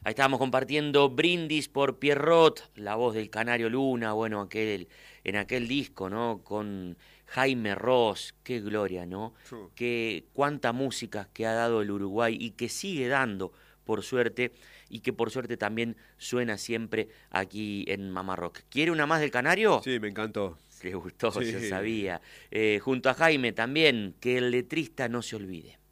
Ahí estábamos compartiendo Brindis por Pierrot, la voz del Canario Luna, bueno, en aquel disco, ¿no? Con Jaime Ross, qué gloria, ¿no? Fu. Cuánta música que ha dado el Uruguay y que sigue dando, por suerte, y que por suerte también suena siempre aquí en Mamá Rock. ¿Quiere una más del Canario? Sí, me encantó. Le gustó, yo Sí. sabía. Junto a Jaime también, que el letrista no se olvide.